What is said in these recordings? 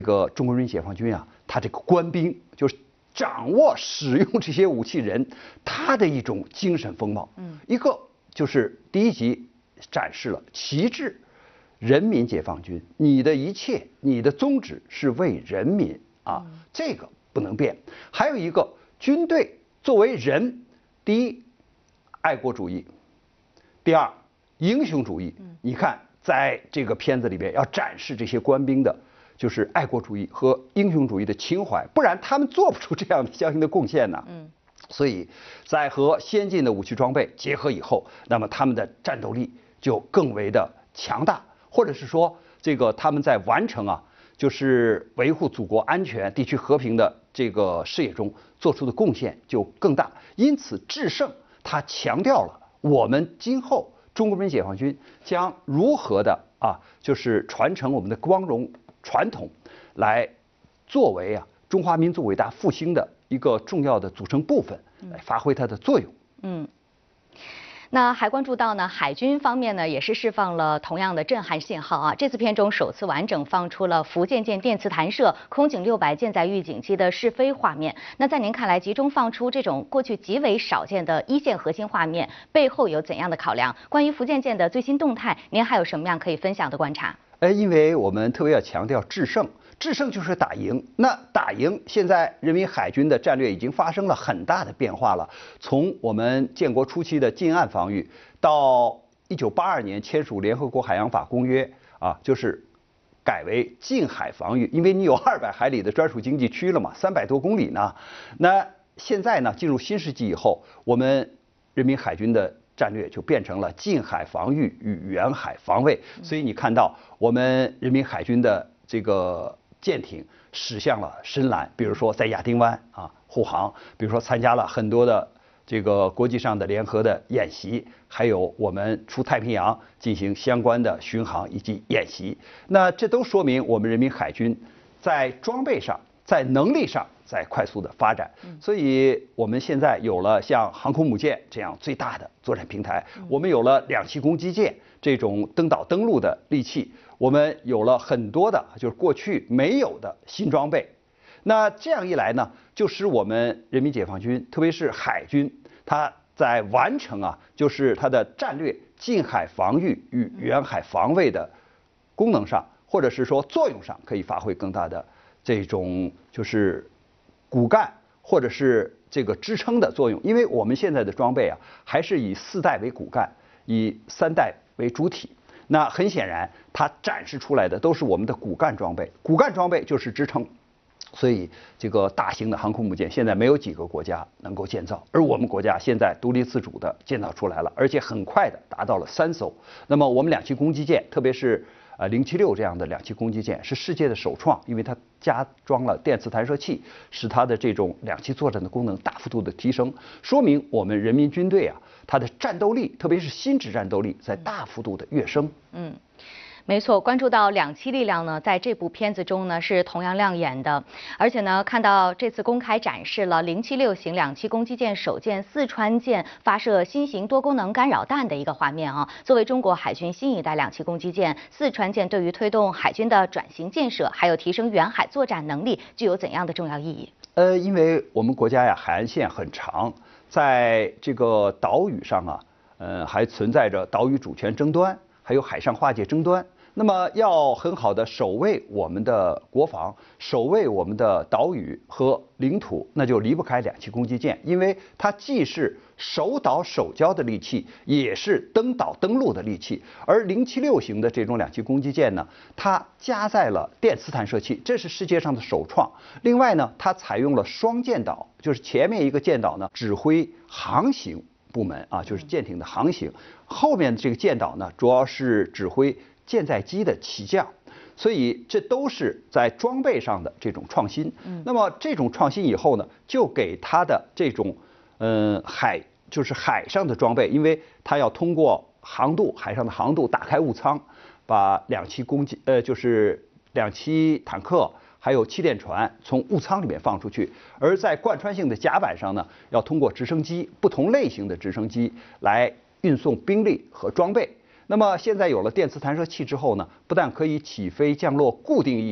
这个中国人民解放军啊，他这个官兵就是掌握使用这些武器人，他的一种精神风貌。一个就是第一集展示了旗帜，人民解放军，你的一切，你的宗旨是为人民啊，这个不能变。还有一个军队作为人，第一，爱国主义；第二，英雄主义。你看，在这个片子里边要展示这些官兵的，就是爱国主义和英雄主义的情怀，不然他们做不出这样的相应的贡献呢。所以在和先进的武器装备结合以后，那么他们的战斗力就更为的强大，或者是说，这个他们在完成就是维护祖国安全、地区和平的这个事业中做出的贡献就更大。因此，制胜它强调了我们今后中国人民解放军将如何的就是传承我们的光荣传统，来作为中华民族伟大复兴的一个重要的组成部分，来发挥它的作用。 那还关注到呢，海军方面呢也是释放了同样的震撼信号啊。这次片中首次完整放出了福建舰电磁弹射空警600舰载预警机的试飞画面。那在您看来，集中放出这种过去极为少见的一线核心画面，背后有怎样的考量？关于福建舰的最新动态，您还有什么样可以分享的观察？ 因为我们特别要强调制胜。制胜就是打赢，那打赢，现在人民海军的战略已经发生了很大的变化了。从我们建国初期的近岸防御，到1982年签署联合国海洋法公约就是改为近海防御，因为你有200海里的专属经济区了嘛，300多公里呢。那现在呢，进入新世纪以后，我们人民海军的战略就变成了近海防御与远海防卫。所以你看到我们人民海军的这个舰艇驶向了深蓝，比如说在亚丁湾护航，比如说参加了很多的这个国际上的联合的演习，还有我们出太平洋进行相关的巡航以及演习。那这都说明我们人民海军在装备上、在能力上在快速的发展。所以我们现在有了像航空母舰这样最大的作战平台，我们有了两栖攻击舰这种登岛登陆的利器，我们有了很多的就是过去没有的新装备。那这样一来呢，就使我们人民解放军，特别是海军，它在完成就是它的战略近海防御与远海防卫的功能上，或者是说作用上，可以发挥更大的这种就是骨干或者是这个支撑的作用。因为我们现在的装备还是以4代为骨干，以3代为主体。那很显然，它展示出来的都是我们的骨干装备，骨干装备就是支撑。所以，这个大型的航空母舰现在没有几个国家能够建造，而我们国家现在独立自主的建造出来了，而且很快的达到了3艘。那么我们两栖攻击舰，特别是076这样的两栖攻击舰是世界的首创，因为它加装了电磁弹射器，使它的这种两栖作战的功能大幅度的提升，说明我们人民军队它的战斗力，特别是心智战斗力在大幅度的跃升。 没错，关注到两栖力量呢，在这部片子中呢是同样亮眼的，而且呢，看到这次公开展示了076型两栖攻击舰首舰四川舰发射新型多功能干扰弹的一个画面作为中国海军新一代两栖攻击舰，四川舰对于推动海军的转型建设，还有提升远海作战能力，具有怎样的重要意义？ 因为我们国家海岸线很长，在这个岛屿上还存在着岛屿主权争端，还有海上划界争端。那么要很好的守卫我们的国防，守卫我们的岛屿和领土，那就离不开两栖攻击舰，因为它既是守岛守礁的利器，也是登岛登陆的利器。而076型的这种两栖攻击舰呢，它加载了电磁弹射器，这是世界上的首创。另外呢，它采用了双舰岛，就是前面一个舰岛呢指挥航行部门就是舰艇的航行，后面这个舰岛呢主要是指挥舰载机的起降，所以这都是在装备上的这种创新。那么这种创新以后呢，就给它的这种就是海上的装备，因为它要通过海上的航渡打开物舱，把两栖就是两栖坦克还有气垫船从物舱里面放出去，而在贯穿性的甲板上呢，要通过直升机不同类型的直升机来运送兵力和装备。那么现在有了电磁弹射器之后呢，不但可以起飞降落固定翼的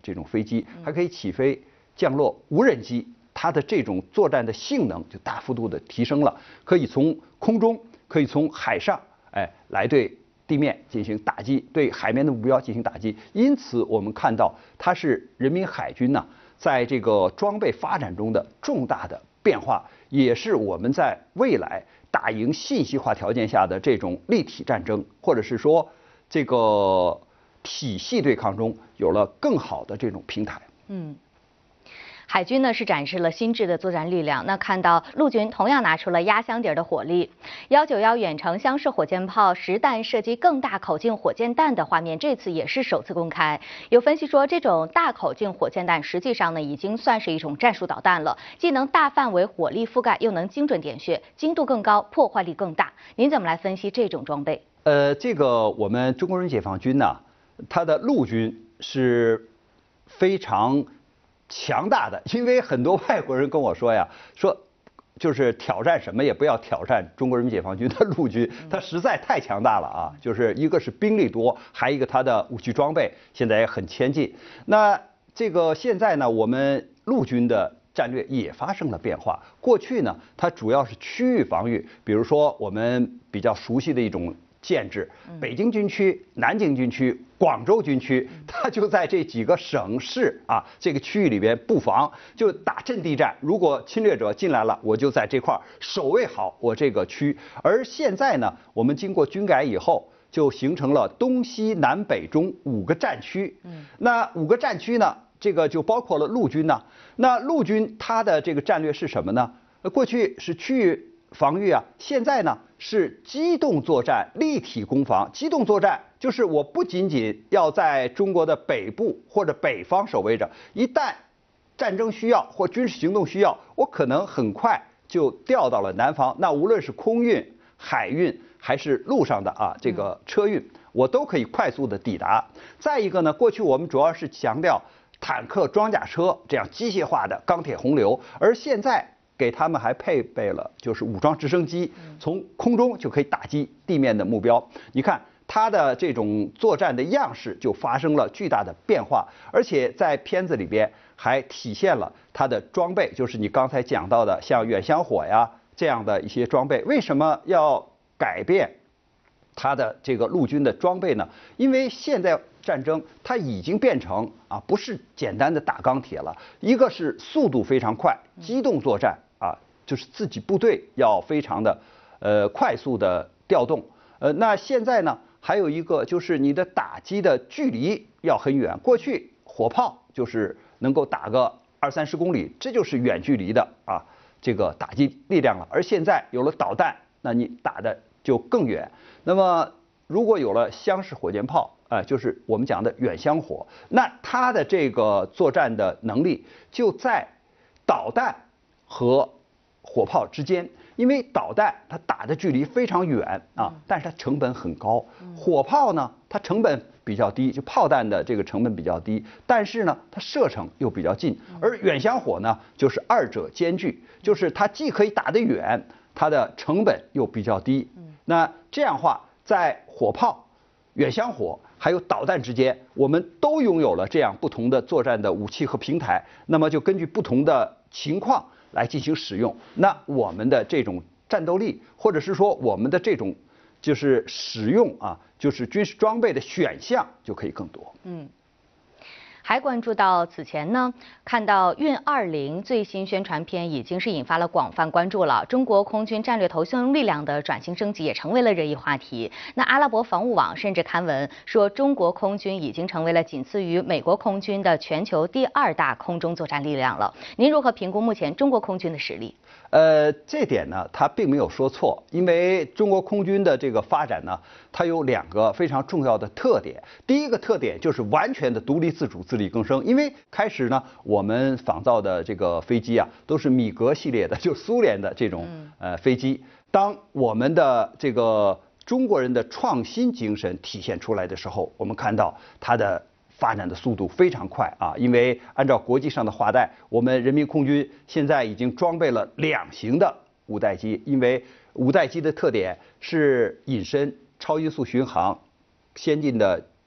这种飞机，还可以起飞降落无人机，它的这种作战的性能就大幅度的提升了，可以从空中，可以从海上，来对地面进行打击，对海面的目标进行打击。因此，我们看到它是人民海军呢，在这个装备发展中的重大的变化，也是我们在未来打赢信息化条件下的这种立体战争，或者是说这个体系对抗中有了更好的这种平台。 海军呢是展示了新制的作战力量，那看到陆军同样拿出了压箱底的火力，191远程箱式火箭炮实弹射击更大口径火箭弹的画面，这次也是首次公开。有分析说，这种大口径火箭弹实际上呢已经算是一种战术导弹了，既能大范围火力覆盖，又能精准点穴，精度更高，破坏力更大。您怎么来分析这种装备？ 这个我们中国人民解放军呢，它的陆军是非常强大的，因为很多外国人跟我说呀，说就是挑战什么也不要挑战中国人民解放军的陆军，它实在太强大了啊！就是一个是兵力多，还一个它的武器装备现在也很先进。那这个现在呢，我们陆军的战略也发生了变化。过去呢，它主要是区域防御，比如说我们比较熟悉的一种建制，北京军区、南京军区、广州军区，它就在这几个省市啊这个区域里边布防，就打阵地战。如果侵略者进来了，我就在这块守卫好我这个区。而现在呢，我们经过军改以后，就形成了东西南北中5个战区。那5个战区呢，这个就包括了陆军呢。那陆军它的这个战略是什么呢？过去是区域防御啊，现在呢是机动作战、立体攻防。机动作战就是我不仅仅要在中国的北部或者北方守卫着，一旦战争需要或军事行动需要，我可能很快就调到了南方。那无论是空运、海运还是路上的这个车运，我都可以快速的抵达。再一个呢，过去我们主要是强调坦克、装甲车这样机械化的钢铁洪流，而现在给他们还配备了就是武装直升机，从空中就可以打击地面的目标。你看它的这种作战的样式就发生了巨大的变化，而且在片子里边还体现了它的装备，就是你刚才讲到的像远箱火呀这样的一些装备。为什么要改变它的这个陆军的装备呢？因为现在战争它已经变成不是简单的打钢铁了，一个是速度非常快，机动作战就是自己部队要非常的快速的调动。那现在呢，还有一个就是你的打击的距离要很远。过去火炮就是能够打个20-30公里，这就是远距离的这个打击力量了。而现在有了导弹，那你打的就更远。那么如果有了箱式火箭炮，就是我们讲的远箱火，那它的这个作战的能力就在导弹和火炮之间。因为导弹它打的距离非常远但是它成本很高。火炮呢，它成本比较低，就炮弹的这个成本比较低，但是呢，它射程又比较近。而远箱火呢，就是二者兼具，就是它既可以打得远，它的成本又比较低。那这样的话，在火炮、远箱火还有导弹之间，我们都拥有了这样不同的作战的武器和平台，那么就根据不同的情况来进行使用，那我们的这种战斗力，或者是说我们的这种就是使用就是军事装备的选项就可以更多。 还关注到此前呢，看到运20最新宣传片已经是引发了广泛关注了。中国空军战略投送力量的转型升级也成为了热议话题。那阿拉伯防务网甚至刊文说，中国空军已经成为了仅次于美国空军的全球第2大空中作战力量了。您如何评估目前中国空军的实力？ 这点呢，他并没有说错，因为中国空军的这个发展呢，它有2个非常重要的特点。第一个特点就是完全的独立自主、自力更生。因为开始呢，我们仿造的这个飞机都是米格系列的，就苏联的这种飞机。当我们的这个中国人的创新精神体现出来的时候，我们看到它的发展的速度非常快因为按照国际上的划带，我们人民空军现在已经装备了2型的五代机。因为五代机的特点是隐身、超音速巡航、先进的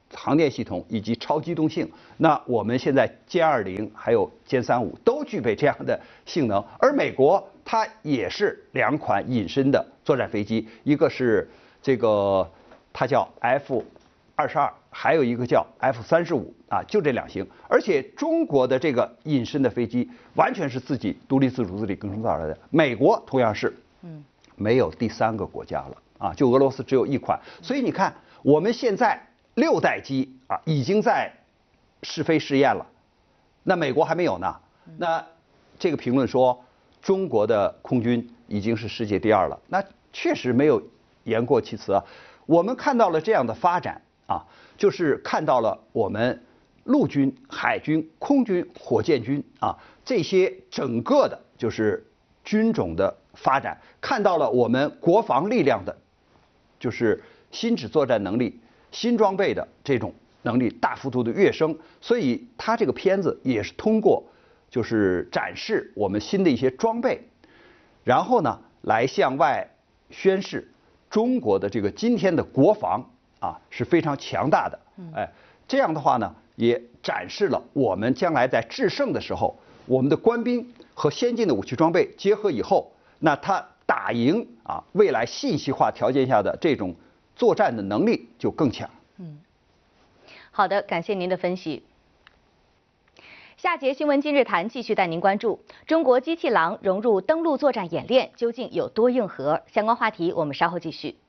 航电系统以及超机动性。那我们现在歼20还有歼35都具备这样的性能，而美国它也是2款隐身的作战飞机，一个是这个它叫 F-22，还有一个叫 F-35啊，就这2型。而且中国的这个隐身的飞机完全是自己独立自主、自力更生造出来的，美国同样是，没有第3个国家了啊，就俄罗斯只有1款。所以你看，我们现在6代机啊已经在试飞试验了，那美国还没有呢。那这个评论说中国的空军已经是世界第2了，那确实没有言过其词啊。我们看到了这样的发展啊，就是看到了我们陆军、海军、空军、火箭军啊这些整个的就是军种的发展，看到了我们国防力量的，就是新指作战能力、新装备的这种能力大幅度的跃升。所以它这个片子也是通过就是展示我们新的一些装备，然后呢来向外宣示中国的这个今天的国防啊是非常强大的。哎，这样的话呢，也展示了我们将来在制胜的时候，我们的官兵和先进的武器装备结合以后，那它打赢啊未来信息化条件下的这种作战的能力就更强。 好的，感谢您的分析。下节新闻今日谈继续带您关注中国机器狼融入登陆作战演练究竟有多硬核？相关话题我们稍后继续。